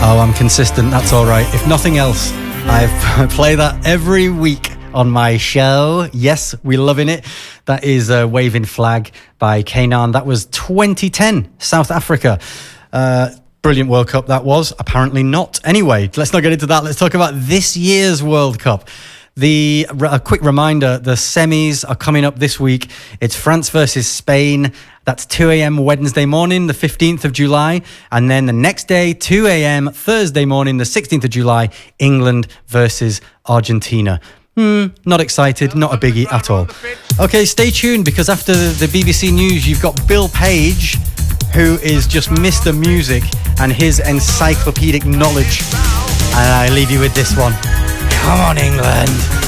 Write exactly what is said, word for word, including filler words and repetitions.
Oh, I'm consistent. That's all right. If nothing else, I play that every week on my show. Yes, we're loving it. That is uh, Waving Flag by Kanan. That was twenty ten, South Africa. Uh, brilliant World Cup that was. Apparently not. Anyway, let's not get into that. Let's talk about this year's World Cup. The a quick reminder, the semis are coming up this week. It's France versus Spain. That's two a.m. Wednesday morning, the fifteenth of July. And then the next day, two a.m. Thursday morning, the sixteenth of July, England versus Argentina. Hmm, not excited, not a biggie at all. Okay, stay tuned, because after the B B C News, you've got Bill Page, who is just Mister Music and his encyclopedic knowledge. And I leave you with this one. Come on, England.